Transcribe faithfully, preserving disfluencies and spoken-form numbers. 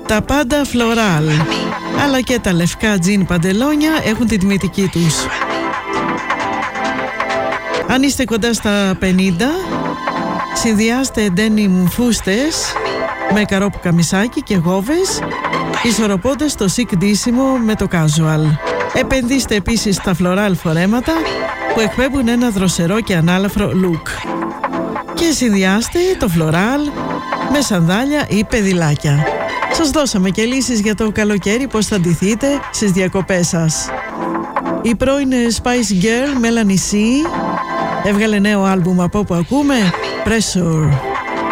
Τα πάντα φλωράλ, αλλά και τα λευκά τζιν παντελόνια έχουν την τιμητική τους. Αν είστε κοντά στα πενήντα, συνδυάστε denim φούστες με καρόπου καμισάκι και γόβες, ισορροπώντας το chic ντύσιμο με το casual. Επενδύστε επίσης στα φλωράλ φορέματα που εκπέμπουν ένα δροσερό και ανάλαφρο look. Και συνδυάστε το φλωράλ με σανδάλια ή πεδιλάκια. Σας δώσαμε και λύσεις για το καλοκαίρι, πώς θα ντυθείτε στις διακοπές σας. Η πρώην Spice Girl Melanie C έβγαλε νέο άλμπουμ από όπου ακούμε Pressure.